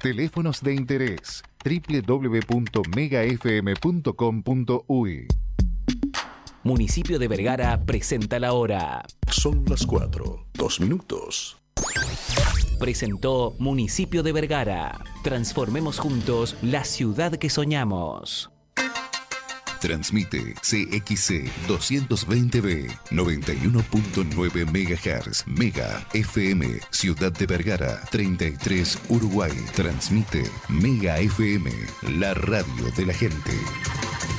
Teléfonos de interés www.megafm.com.uy. Municipio de Vergara presenta la hora. Son las 4, 2 minutos. Presentó Municipio de Vergara. Transformemos juntos la ciudad que soñamos. Transmite CXC 220B 91.9 MHz Mega FM Ciudad de Vergara 33 Uruguay. Transmite Mega FM, la radio de la gente.